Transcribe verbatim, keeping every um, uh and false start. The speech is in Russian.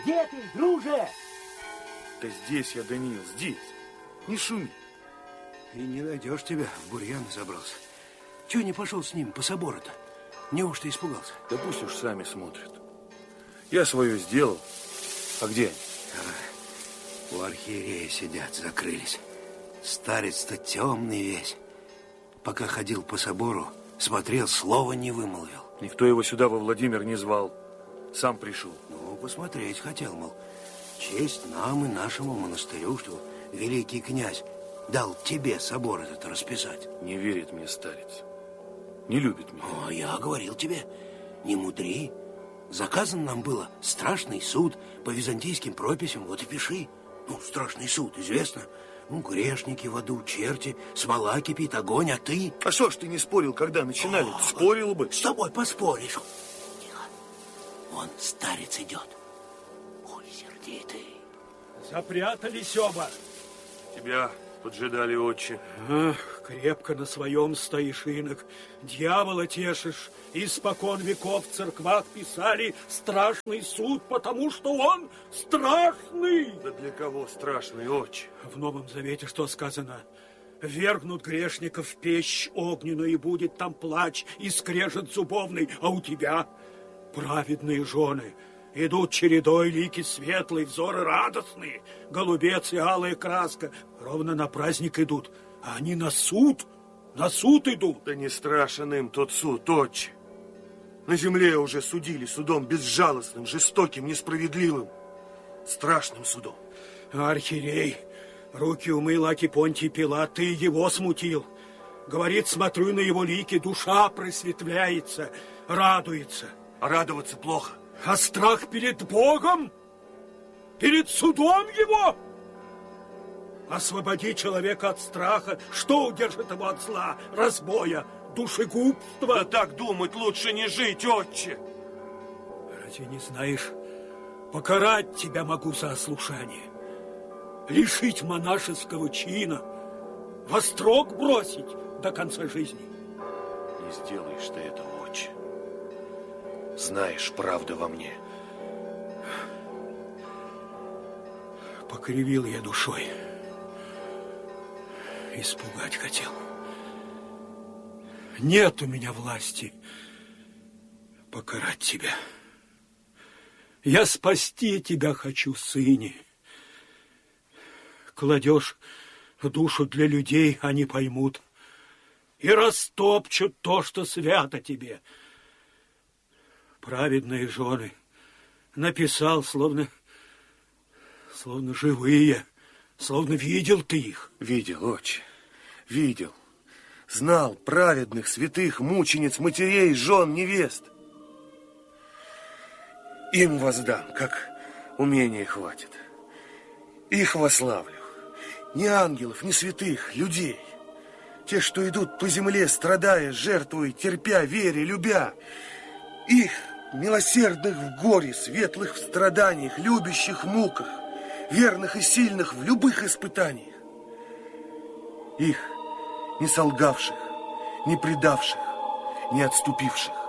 Где ты, друже? Да здесь я, Даниил, здесь. Не шуми. И не найдешь тебя, в бурьян забрался. Чего не пошел с ним по собору-то? Неужто испугался? Да пусть уж сами смотрят. Я свое сделал. А где они? А, у архиерея сидят, закрылись. Старец-то темный весь. Пока ходил по собору, смотрел, слова не вымолвил. Никто его сюда, во Владимир, не звал. Сам пришел. Ну, посмотреть хотел, мол. Честь нам и нашему монастырю, что великий князь дал тебе собор этот расписать. Не верит мне старец. Не любит меня. О, я говорил тебе, не мудри. Заказано нам было страшный суд по византийским прописям. Вот и пиши. Ну, страшный суд, известно. Ну, грешники в аду, черти, смола кипит, огонь, а ты... А что ж ты не спорил, когда начинали? О, спорил бы. С тобой поспоришь. Тихо. Вон старец идет. Ой, сердитый. Запрятались оба. Тебя поджидали, отче. Ах, крепко на своем стоишь, инок. Дьявола тешишь. Испокон веков в церквах писали страшный суд, потому что он страшный. Да для кого страшный, отче? В Новом Завете что сказано? Вергнут грешников в печь огненную, и будет там плач и скрежет зубовный, а у тебя праведные жены. Идут чередой лики светлые, взоры радостные, голубец и алая краска. Ровно на праздник идут, а они на суд, на суд идут. Да не страшен им тот суд, отче. На земле уже судили судом безжалостным, жестоким, несправедливым, страшным судом. Архиерей, руки умыл, аки Понтий Пилат, ты его смутил. Говорит, смотрю на его лики, душа просветляется, радуется. А радоваться плохо. А страх перед Богом? Перед судом его? Освободи человека от страха. Что удержит его от зла, разбоя, душегубства? Да так думать лучше не жить, отче. Разве не знаешь, покарать тебя могу за ослушание, лишить монашеского чина, во строк бросить до конца жизни? Не сделаешь ты этого, отче. Знаешь, правда во мне. Покривил я душой. Испугать хотел. Нет у меня власти покарать тебя. Я спасти тебя хочу, сыне. Кладешь душу для людей, они поймут, и растопчут то, что свято тебе. Праведные жены написал, словно, словно живые, словно видел ты их. Видел, отче, видел. Знал праведных, святых, мучениц, матерей, жен, невест. Им воздам, как умения хватит. Их вославлю. Ни ангелов, ни святых, людей. Те, что идут по земле, страдая, жертвуя, терпя, веря, любя. Их, милосердных в горе, светлых в страданиях, любящих в муках, верных и сильных в любых испытаниях. Их, не солгавших, не предавших, не отступивших.